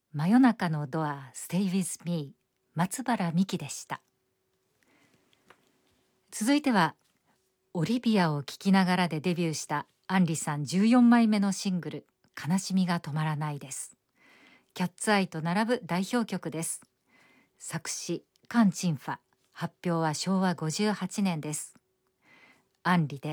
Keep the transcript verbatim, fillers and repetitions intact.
真夜中のドア Stay with me 松原美樹でした。続いてはオリビアを聴きながらでデビューした杏里さんじゅうよんまいめのシングル悲しみが止まらないです。キャッツアイと並ぶ代表曲です。作詞カン・チンファ、発表はしょうわごじゅうはちねんです。杏里で